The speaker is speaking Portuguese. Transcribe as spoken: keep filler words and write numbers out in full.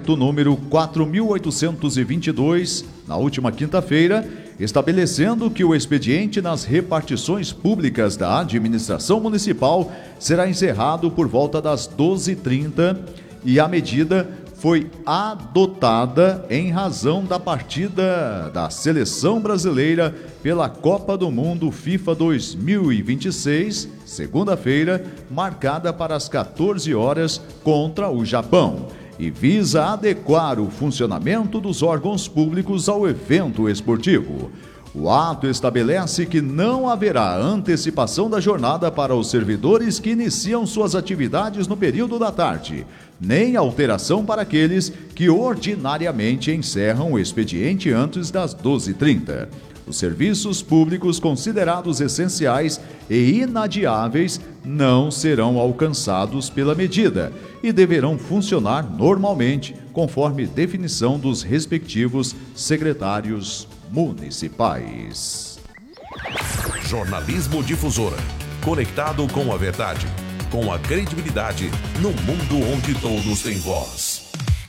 Decreto número quatro mil oitocentos e vinte e dois, na última quinta-feira, estabelecendo que o expediente nas repartições públicas da administração municipal será encerrado por volta das doze e trinta e a medida foi adotada em razão da partida da seleção brasileira pela Copa do Mundo FIFA dois mil e vinte e seis, segunda-feira, marcada para as quatorze horas contra o Japão, e visa adequar o funcionamento dos órgãos públicos ao evento esportivo. O ato estabelece que não haverá antecipação da jornada para os servidores que iniciam suas atividades no período da tarde, nem alteração para aqueles que ordinariamente encerram o expediente antes das doze e trinta. Os serviços públicos considerados essenciais e inadiáveis não serão alcançados pela medida e deverão funcionar normalmente, conforme definição dos respectivos secretários municipais. Jornalismo Difusora, conectado com a verdade, com a credibilidade, no mundo onde todos têm voz.